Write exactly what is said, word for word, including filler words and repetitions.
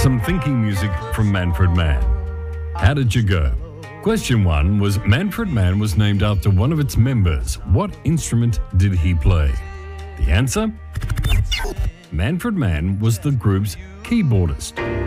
some thinking music from Manfred Mann. How did you go? Question one was Manfred Mann was named after one of its members. What instrument did he play? The answer? Manfred Mann was the group's keyboardist.